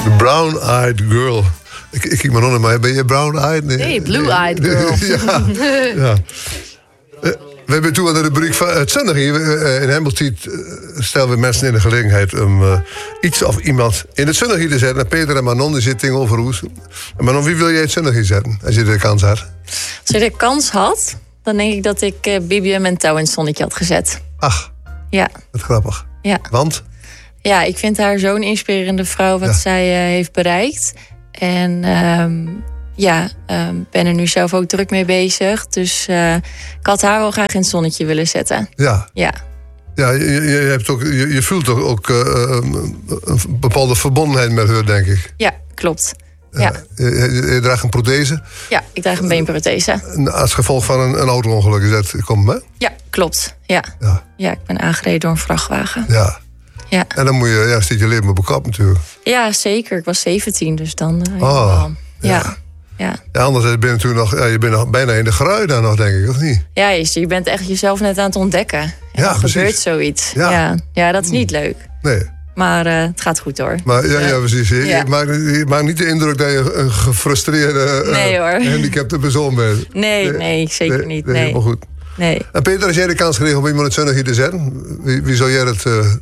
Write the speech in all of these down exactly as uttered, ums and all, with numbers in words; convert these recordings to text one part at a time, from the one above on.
The Brown-Eyed Girl. Ik, ik kijk maar nog maar, ben je brown-eyed? Nee, nee blue-eyed girl. ja, ja. Uh, we hebben toen aan de rubriek van het zondag hier. Uh, in Hemmeltijd uh, stellen we mensen in de gelegenheid om uh, iets of iemand in het zondag hier te zetten. En Peter en Manon die zitten tegenover ons. En Manon, wie wil jij het zondag hier zetten? Als je de kans had. Als je de kans had, dan denk ik dat ik uh, Bibi en mijn touw in het zonnetje had gezet. Ach, ja. Wat grappig. Ja. Want? Ja, ik vind haar zo'n inspirerende vrouw wat ja. zij uh, heeft bereikt. En um, ja, um, ben er nu zelf ook druk mee bezig. Dus uh, ik had haar wel graag in het zonnetje willen zetten. Ja. Ja. Ja, je, je, hebt ook, je, je voelt toch ook uh, een bepaalde verbondenheid met haar, denk ik. Ja, klopt. Ja. Uh, je, je draagt een prothese? Ja, ik draag een beenprothese. Als gevolg van een, een auto-ongeluk is dat komt, hè? Ja, klopt. Ja. Ja. Ja, ik ben aangereden door een vrachtwagen. Ja. Ja. En dan moet je, ja, zit je leven op kop natuurlijk. Ja, zeker. Ik was zeventien, dus dan... Uh, oh, ja. ja. Ja. Ja, anders ben je natuurlijk nog, ja, je bent nog bijna in de grui dan nog, denk ik, of niet? Ja, je bent echt jezelf net aan het ontdekken. En ja, dan precies. gebeurt zoiets. Ja. Ja. Ja, dat is niet leuk. Nee. Maar uh, het gaat goed hoor. Maar ja, ja. ja precies. Je, ja. je, maakt, je maakt niet de indruk dat je een gefrustreerde, nee, uh, gehandicapte persoon bent. Nee, nee, nee zeker nee, niet. Nee, nee. helemaal goed. Nee. En Peter, als jij de kans kreeg om iemand het zondag hier te zetten, wie, wie zou jij het... Uh,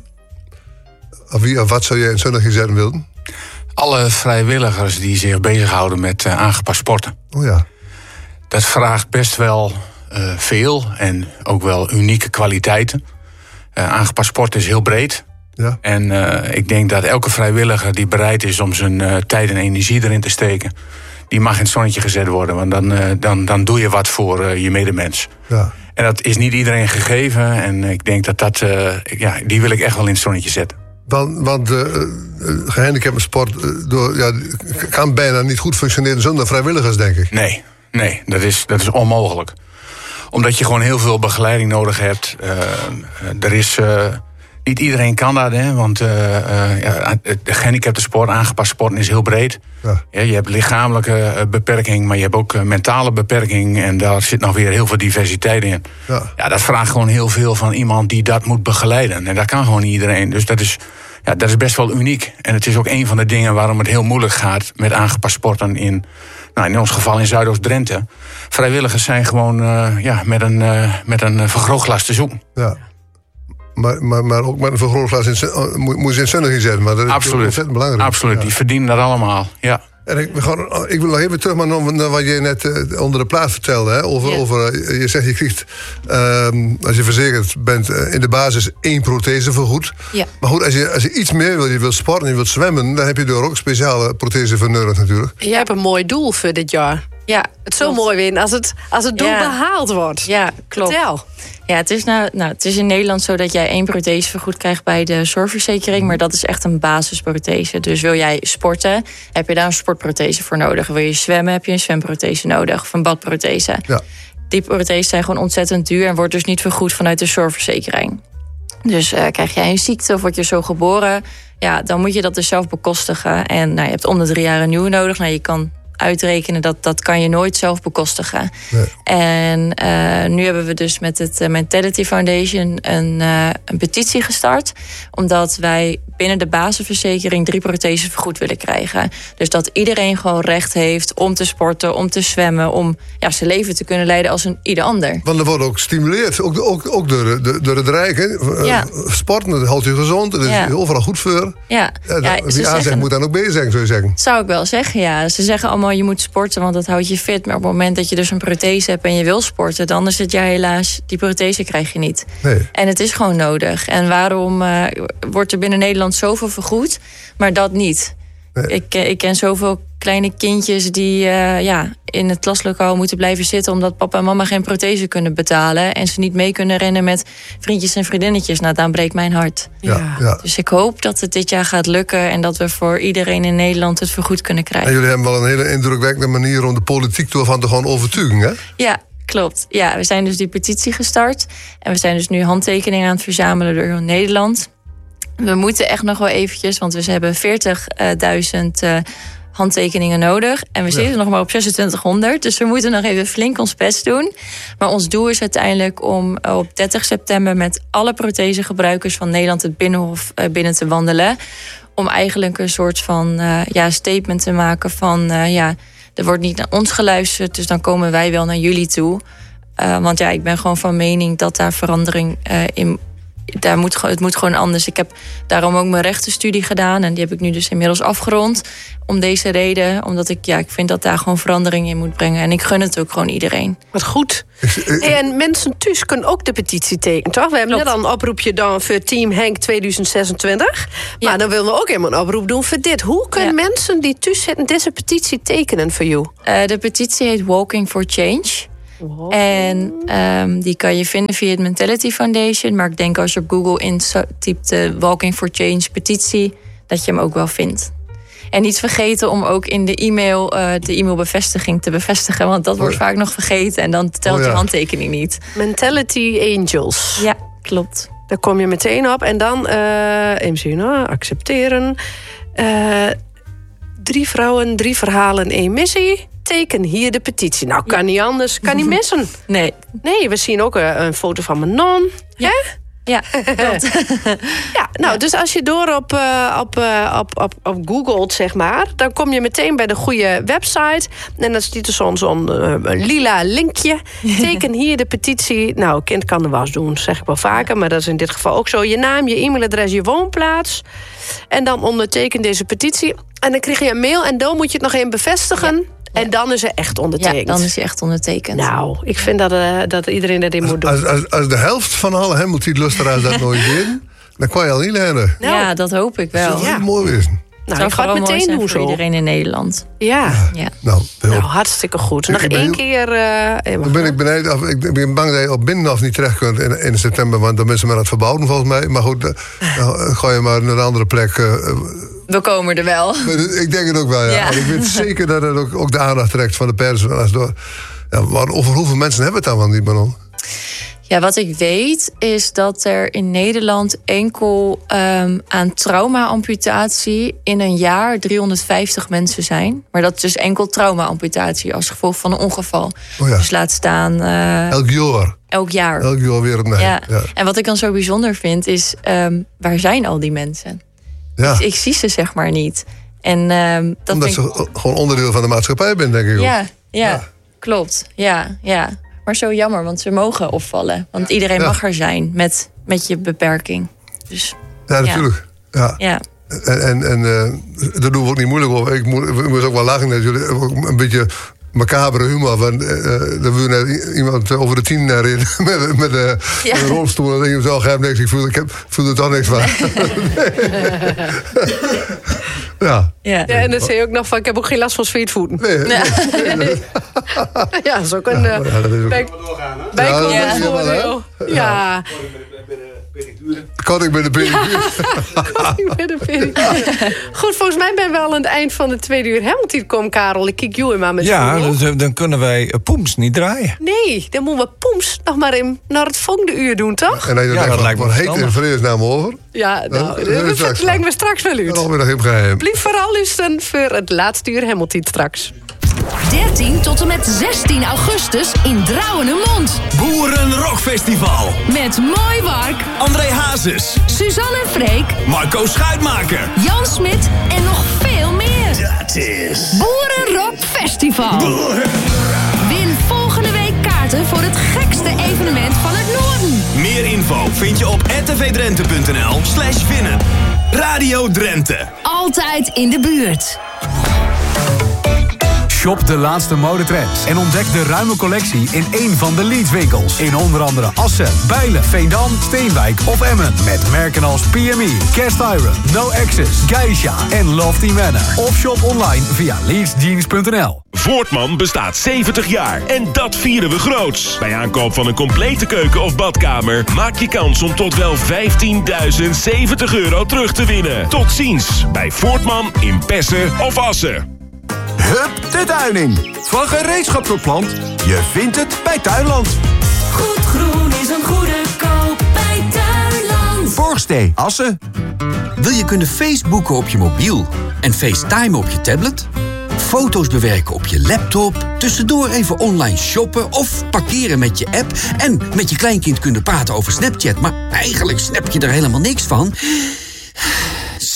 of, wie, of wat zou jij het zondag hier zetten willen? Alle vrijwilligers die zich bezighouden met uh, aangepast sporten. Oh ja. Dat vraagt best wel uh, veel en ook wel unieke kwaliteiten. Uh, aangepast sport is heel breed. Ja. En uh, ik denk dat elke vrijwilliger die bereid is om zijn uh, tijd en energie erin te steken, die mag in het zonnetje gezet worden. Want dan, uh, dan, dan doe je wat voor uh, je medemens. Ja. En dat is niet iedereen gegeven. En ik denk dat dat, uh, ja, die wil ik echt wel in het zonnetje zetten. Want, want uh, gehandicapte sport uh, door, ja, kan bijna niet goed functioneren zonder vrijwilligers, denk ik. Nee, nee, dat is, dat is onmogelijk. Omdat je gewoon heel veel begeleiding nodig hebt. Uh, er is... Uh, Niet iedereen kan dat, hè, want uh, uh, ja, de gehandicapte sport, aangepast sporten is heel breed. Ja. Ja, je hebt lichamelijke uh, beperking, maar je hebt ook uh, mentale beperking. En daar zit nog weer heel veel diversiteit in. Ja. Ja, dat vraagt gewoon heel veel van iemand die dat moet begeleiden. En dat kan gewoon niet iedereen. Dus dat is, ja, dat is best wel uniek. En het is ook een van de dingen waarom het heel moeilijk gaat met aangepast sporten in... Nou, in ons geval in Zuidoost-Drenthe. Vrijwilligers zijn gewoon uh, ja, met een, uh, met een vergrootglas te zoeken. Ja. Maar, maar, maar ook met een vergrootglas in, uh, moet, moet je in zonnig zetten. Maar dat is absoluut. ontzettend belangrijk. Absoluut, ja. Die verdienen dat allemaal, ja. En ik, gewoon, ik wil nog even terug naar wat je net uh, onder de plaat vertelde. Hè, over, ja. over, uh, je zegt, je krijgt, uh, als je verzekerd bent, uh, in de basis één prothese vergoed. Ja. Maar goed, als je, als je iets meer wil, je wilt sporten, je wilt zwemmen, dan heb je er ook een speciale prothese voor nodig natuurlijk. Jij hebt een mooi doel voor dit jaar. Ja, het zo mooi winnen als het, als het doel ja. behaald wordt. Ja, klopt. Vertel. Ja, het is, nou, nou, het is in Nederland zo dat jij één prothese vergoed krijgt bij de zorgverzekering. Maar dat is echt een basisprothese. Dus wil jij sporten, heb je daar een sportprothese voor nodig. Wil je zwemmen, heb je een zwemprothese nodig. Of een badprothese. Ja. Die protheses zijn gewoon ontzettend duur en wordt dus niet vergoed vanuit de zorgverzekering. Dus uh, krijg jij een ziekte of word je zo geboren, ja, dan moet je dat dus zelf bekostigen. En nou, je hebt om de drie jaar een nieuwe nodig. Nou, je kan uitrekenen dat dat kan je nooit zelf bekostigen. Nee. En uh, nu hebben we dus met het uh, Mentality Foundation een, uh, een petitie gestart, omdat wij binnen de basisverzekering drie prothesen vergoed willen krijgen. Dus dat iedereen gewoon recht heeft om te sporten, om te zwemmen, om ja, zijn leven te kunnen leiden als een ieder ander. Want er wordt ook gestimuleerd, ook, ook, ook door, de, door het Rijk. Hè. Ja. Sporten, dat houdt je gezond, dat is ja. overal goed voor. Ja. Ja, Ja, wie aanzegt moet dan ook bezig zijn, zou je zeggen. Zou ik wel zeggen, ja. Ze zeggen allemaal je moet sporten, want dat houdt je fit. Maar op het moment dat je dus een prothese hebt en je wil sporten, dan is het ja helaas, die prothese krijg je niet. Nee. En het is gewoon nodig. En waarom uh, wordt er binnen Nederland zoveel vergoed, maar dat niet? Nee. Ik, ik ken zoveel kleine kindjes die uh, ja, in het klaslokaal moeten blijven zitten omdat papa en mama geen prothese kunnen betalen en ze niet mee kunnen rennen met vriendjes en vriendinnetjes. Nou, dan breekt mijn hart. Ja, ja. Dus ik hoop dat het dit jaar gaat lukken en dat we voor iedereen in Nederland het vergoed kunnen krijgen. En jullie hebben wel een hele indrukwekkende manier om de politiek ervan te gewoon overtuigen, hè? Ja, klopt. Ja, we zijn dus die petitie gestart en we zijn dus nu handtekeningen aan het verzamelen door heel Nederland. We moeten echt nog wel eventjes, want we hebben veertigduizend uh, handtekeningen nodig. En we zitten ja. nog maar op zesentwintighonderd. Dus we moeten nog even flink ons best doen. Maar ons doel is uiteindelijk om op dertig september met alle prothesegebruikers van Nederland het Binnenhof uh, binnen te wandelen. Om eigenlijk een soort van uh, ja, statement te maken van... Uh, ja, er wordt niet naar ons geluisterd, dus dan komen wij wel naar jullie toe. Uh, want ja, ik ben gewoon van mening dat daar verandering uh, in... Daar moet, het moet gewoon anders. Ik heb daarom ook mijn rechtenstudie gedaan. En die heb ik nu dus inmiddels afgerond. Om deze reden. Omdat ik, ja, ik vind dat daar gewoon verandering in moet brengen. En ik gun het ook gewoon iedereen. Wat goed. Hey, en mensen thuis kunnen ook de petitie tekenen, toch? We hebben Klopt. net al een oproepje dan voor Team Henk tweeduizend zesentwintig. Maar Ja. dan willen we ook helemaal een oproep doen voor dit. Hoe kunnen Ja. mensen die thuis zitten deze petitie tekenen voor jou? Uh, de petitie heet Walking for Change. Wow. En um, die kan je vinden via het Mentality Foundation. Maar ik denk als je op Google intypt de Walking for Change petitie, dat je hem ook wel vindt. En niet vergeten om ook in de e-mail uh, de e-mailbevestiging te bevestigen. Want dat wordt Oh ja. vaak nog vergeten. En dan telt Oh ja. je handtekening niet. Mentality Angels. Ja, klopt. Daar kom je meteen op. En dan, uh, even zien hoor, accepteren. Uh, drie vrouwen, drie verhalen, één missie. Teken hier de petitie. Nou, kan niet anders, kan niet missen. Nee. Nee, we zien ook uh, een foto van mijn non. Ja. Hè? Ja, klopt. Ja, nou, dus als je door op, uh, op, uh, op, op, op googelt, zeg maar... dan kom je meteen bij de goede website. En dan staat er zo'n zo'n uh, lila linkje. Teken hier de petitie. Nou, kind kan de was doen, zeg ik wel vaker. Maar dat is in dit geval ook zo. Je naam, je e-mailadres, je woonplaats. En dan onderteken deze petitie. En dan krijg je een mail en dan moet je het nog even bevestigen... Ja. En dan is er echt ondertekend. Ja, dan is hij echt ondertekend. Nou, ik vind dat, uh, dat iedereen dat in moet doen. Als, als, als de helft van alle Helmut-luisteraars dat nooit weten, dan kan je al niet leren. Nou. Ja, dat hoop ik wel. Dat zou Ja. heel mooi wezen. Nou, Zou ik ga het vooral mooi meteen zijn doen voor zo. iedereen in Nederland. Ja. Ja. Nou, heel. Nou, hartstikke goed. Nog Ik ben één heel- keer... Uh, Dan ben ik benieuwd of ik ben bang dat je op Binnenhof niet terecht kunt in, in september, want dan ben ze maar aan het verbouwen volgens mij. Maar goed, uh, nou, ga je maar naar een andere plek. Uh, We komen er wel. maar ik denk het ook wel, ja. Ja. En ik weet zeker dat het ook, ook de aandacht trekt van de pers. Als door, ja, maar over hoeveel mensen hebben we het dan van die Manon? Ja, wat ik weet is dat er in Nederland enkel um, aan trauma-amputatie in een jaar driehonderdvijftig mensen zijn. Maar dat is dus enkel trauma-amputatie als gevolg van een ongeval. Oh ja. Dus laat staan uh, Elk jaar. elk jaar. Elk jaar weer opnieuw. Ja. Ja. En wat ik dan zo bijzonder vind is, um, waar zijn al die mensen? Ja. Ik, ik zie ze zeg maar niet. En um, dat Omdat vind ik... ze gewoon onderdeel van de maatschappij bent, denk ik ook. Ja, ja, Ja. klopt. Ja, ja. Maar zo jammer, want ze mogen opvallen. Want iedereen Ja. mag er zijn met, met je beperking. Dus Ja, natuurlijk. Ja. ja. En, en, en uh, daar doen we ook niet moeilijk over. Ik moet, ik moest ook wel lachen dat jullie ook een beetje macabere humor. Want uh, er wil net iemand over de tien naar in met, met, uh, Ja. een rolstoel. En dan denk je zo, ik heb niks. Ik voel, ik heb, voel er toch niks van. ja. Ja. Ja, en dan zei je ook nog van, ik heb ook geen last van zweetvoeten. Nee, nee. Ja, dat is ook een uh, Ja, dat is ook- bij, Ja, bijkomend dat is wel, hè? voordeel. Ja, Kan ik met de pedicure? ik ben een pedicure. Goed, volgens mij ben we wel aan het eind van de tweede uur. Helemaal niet komen, Karel. Ik kijk jullie maar met Ja, schoenen. dus, dan kunnen wij uh, Poems niet draaien. Nee, dan moeten we poems nog maar in, naar het volgende uur doen, toch? En dan je Ja, denkt dat van, lijkt me wat heet in verstandig. vredesnaam over? Ja, nou, dat is dat straks lijkt me straks wel uit. Dat is alweer nog heel geheim. Blijf vooral luisteren voor het laatste uur Hamilton straks. dertien tot en met zestien augustus in Drouwenemond. Boerenrockfestival. Met Mooi Wark, André Hazes. Suzanne Freek, Marco Schuitmaker. Jan Smit en nog veel meer. Dat is... Boerenrock Festival. Win volgende week kaarten voor het gekste evenement van het noorden. Meer info vind je op r t v drenthe punt n l slash winnen. Radio Drenthe. Altijd in de buurt. Shop de laatste modetrends en ontdek de ruime collectie in één van de Leeds-winkels. In onder andere Assen, Bijlen, Veendam, Steenwijk of Emmen. Met merken als P M E, Cast Iron, No Access, Geisha en Lofty Manor. Of shop online via leeds jeans punt n l. Voortman bestaat zeventig jaar en dat vieren we groots. Bij aankoop van een complete keuken of badkamer maak je kans om tot wel vijftienduizend zeventig euro terug te winnen. Tot ziens bij Voortman in Pessen of Assen. Hup de tuining. Van gereedschap tot je vindt het bij Tuinland. Goed groen is een goede koop bij Tuinland. Borgstee, Assen. Wil je kunnen Facebooken op je mobiel en FaceTime op je tablet? Foto's bewerken op je laptop, tussendoor even online shoppen of parkeren met je app en met je kleinkind kunnen praten over Snapchat, maar eigenlijk snap je er helemaal niks van?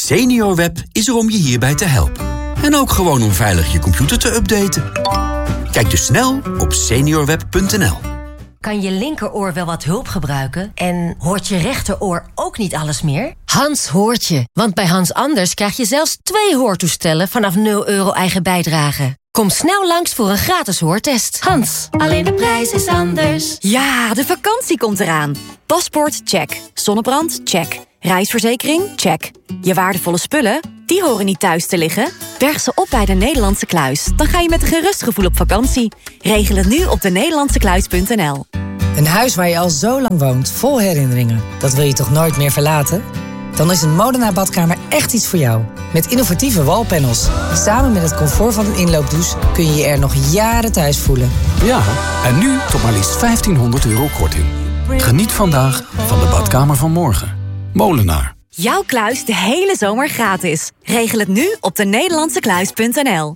SeniorWeb is er om je hierbij te helpen. En ook gewoon om veilig je computer te updaten. Kijk dus snel op seniorweb punt n l. Kan je linkeroor wel wat hulp gebruiken? En hoort je rechteroor ook niet alles meer? Hans hoort je, want bij Hans Anders krijg je zelfs twee hoortoestellen vanaf nul euro eigen bijdrage. Kom snel langs voor een gratis hoortest. Hans, alleen de prijs is anders. Ja, de vakantie komt eraan. Paspoort, check. Zonnebrand, check. Reisverzekering, check. Je waardevolle spullen, die horen niet thuis te liggen. Berg ze op bij de Nederlandse Kluis. Dan ga je met een gerust gevoel op vakantie. Regel het nu op de nederlandse kluis punt n l. Een huis waar je al zo lang woont, vol herinneringen. Dat wil je toch nooit meer verlaten? Dan is een Molenaar badkamer echt iets voor jou. Met innovatieve wallpanels. Samen met het comfort van een inloopdouche kun je je er nog jaren thuis voelen. Ja, en nu tot maar liefst vijftienhonderd euro korting. Geniet vandaag van de badkamer van morgen. Molenaar. Jouw kluis de hele zomer gratis. Regel het nu op de nederlandse kluis punt n l.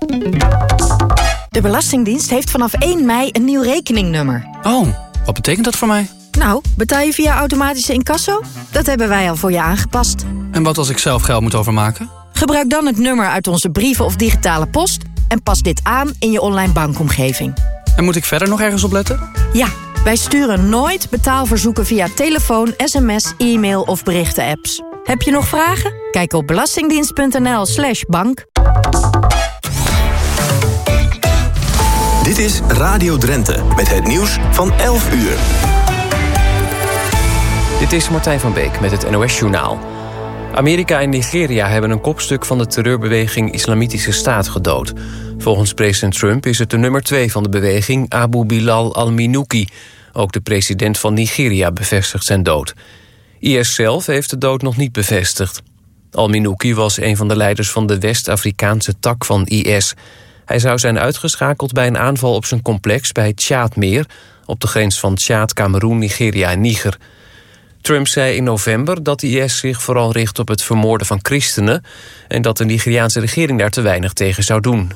De Belastingdienst heeft vanaf één mei een nieuw rekeningnummer. Oh, wat betekent dat voor mij? Nou, betaal je via automatische incasso? Dat hebben wij al voor je aangepast. En wat als ik zelf geld moet overmaken? Gebruik dan het nummer uit onze brieven of digitale post en pas dit aan in je online bankomgeving. En moet ik verder nog ergens op letten? Ja, wij sturen nooit betaalverzoeken via telefoon, sms, e-mail of berichten-apps. Heb je nog vragen? Kijk op belastingdienst punt n l slash bank. Dit is Radio Drenthe met het nieuws van elf uur. Dit is Martijn van Beek met het N O S-journaal. Amerika en Nigeria hebben een kopstuk van de terreurbeweging Islamitische Staat gedood. Volgens president Trump is het de nummer twee van de beweging, Abu Bilal al-Minuki. Ook de president van Nigeria bevestigt zijn dood. I S zelf heeft de dood nog niet bevestigd. Al-Minuki was een van de leiders van de West-Afrikaanse tak van I S. Hij zou zijn uitgeschakeld bij een aanval op zijn complex bij het Tjaadmeer, op de grens van Tjaad, Kameroen, Nigeria en Niger. Trump zei in november dat de I S zich vooral richt op het vermoorden van christenen en dat de Nigeriaanse regering daar te weinig tegen zou doen.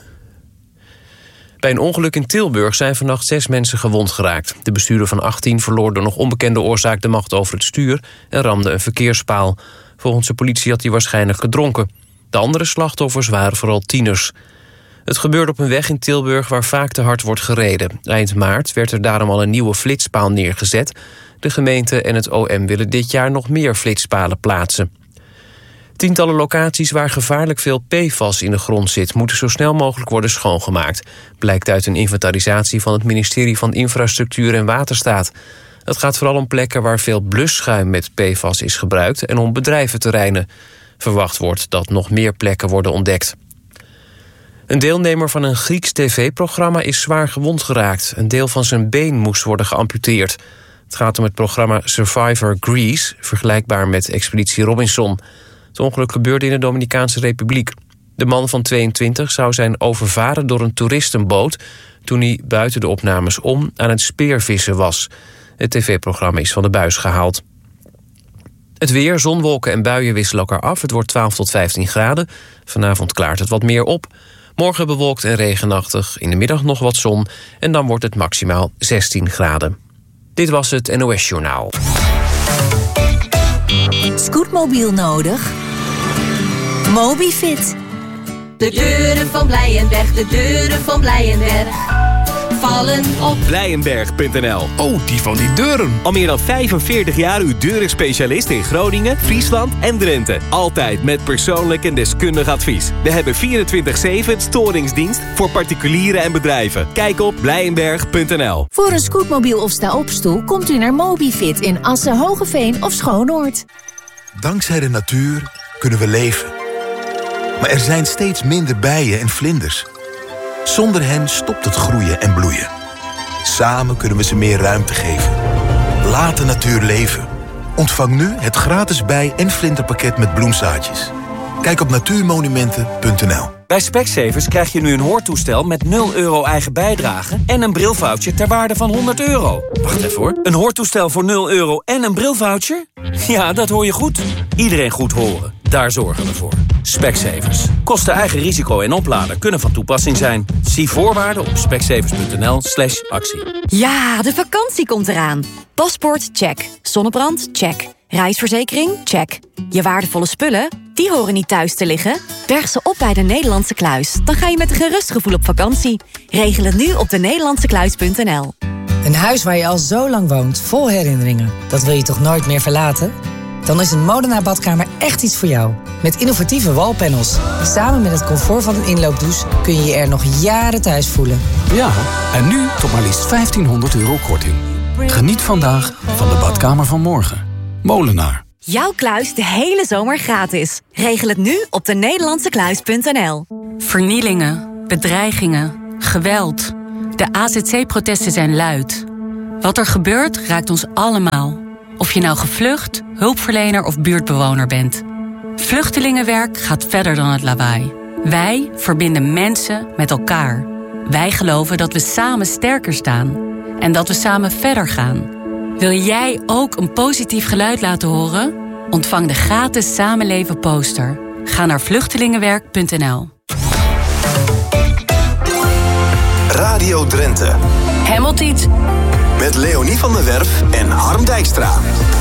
Bij een ongeluk in Tilburg zijn vannacht zes mensen gewond geraakt. De bestuurder van achttien verloor door nog onbekende oorzaak de macht over het stuur en ramde een verkeerspaal. Volgens de politie had hij waarschijnlijk gedronken. De andere slachtoffers waren vooral tieners. Het gebeurde op een weg in Tilburg waar vaak te hard wordt gereden. Eind maart werd er daarom al een nieuwe flitspaal neergezet. De gemeente en het O M willen dit jaar nog meer flitspalen plaatsen. Tientallen locaties waar gevaarlijk veel P F A S in de grond zit, moeten zo snel mogelijk worden schoongemaakt. Blijkt uit een inventarisatie van het ministerie van Infrastructuur en Waterstaat. Het gaat vooral om plekken waar veel blusschuim met P F A S is gebruikt en om bedrijventerreinen. Verwacht wordt dat nog meer plekken worden ontdekt. Een deelnemer van een Grieks tv-programma is zwaar gewond geraakt. Een deel van zijn been moest worden geamputeerd. Het gaat om het programma Survivor Greece, vergelijkbaar met Expeditie Robinson. Het ongeluk gebeurde in de Dominicaanse Republiek. De man van tweeëntwintig zou zijn overvaren door een toeristenboot toen hij buiten de opnames om aan het speervissen was. Het tv-programma is van de buis gehaald. Het weer, zon, wolken en buien wisselen elkaar af. Het wordt twaalf tot vijftien graden. Vanavond klaart het wat meer op. Morgen bewolkt en regenachtig. In de middag nog wat zon. En dan wordt het maximaal zestien graden. Dit was het N O S-journaal. Scootmobiel nodig? Mobifit. De deuren van Blijenberg, de deuren van Blijenberg vallen op Blijenberg punt n l. Oh, die van die deuren. Al meer dan vijfenveertig jaar uw deurenspecialist in Groningen, Friesland en Drenthe. Altijd met persoonlijk en deskundig advies. We hebben vierentwintig zeven storingsdienst voor particulieren en bedrijven. Kijk op Blijenberg punt n l. Voor een scootmobiel of sta-opstoel komt u naar Mobifit in Assen, Hogeveen of Schoonoord. Dankzij de natuur kunnen we leven. Maar er zijn steeds minder bijen en vlinders. Zonder hen stopt het groeien en bloeien. Samen kunnen we ze meer ruimte geven. Laat de natuur leven. Ontvang nu het gratis bij- en vlinderpakket met bloemzaadjes. Kijk op natuurmonumenten punt n l. Bij Specsavers krijg je nu een hoortoestel met nul euro eigen bijdrage en een brilvoucher ter waarde van honderd euro. Wacht even hoor. Een hoortoestel voor nul euro en een brilvoucher? Ja, dat hoor je goed. Iedereen goed horen. Daar zorgen we voor. Specsavers. Kosten eigen risico en oplader kunnen van toepassing zijn. Zie voorwaarden op specsavers punt n l slash actie. Ja, de vakantie komt eraan. Paspoort, check. Zonnebrand, check. Reisverzekering, check. Je waardevolle spullen, die die horen niet thuis te liggen. Berg ze op bij de Nederlandse Kluis. Dan ga je met een gerust gevoel op vakantie. Regel het nu op de nederlandse kluis punt n l. Een huis waar je al zo lang woont, vol herinneringen. Dat wil je toch nooit meer verlaten? Dan is een Molenaar badkamer echt iets voor jou. Met innovatieve wallpanels. Samen met het comfort van een inloopdouche kun je je er nog jaren thuis voelen. Ja, en nu tot maar liefst vijftienhonderd euro korting. Geniet vandaag van de badkamer van morgen. Molenaar. Jouw kluis de hele zomer gratis. Regel het nu op de nederlandse kluis punt n l. Vernielingen, bedreigingen, geweld. De A Z C-protesten zijn luid. Wat er gebeurt raakt ons allemaal. Of je nou gevlucht, hulpverlener of buurtbewoner bent. Vluchtelingenwerk gaat verder dan het lawaai. Wij verbinden mensen met elkaar. Wij geloven dat we samen sterker staan. En dat we samen verder gaan. Wil jij ook een positief geluid laten horen? Ontvang de gratis Samenleven poster. Ga naar vluchtelingenwerk punt n l. Radio Drenthe. Hemeltiet. Met Leonie van der Werf en Harm Dijkstra.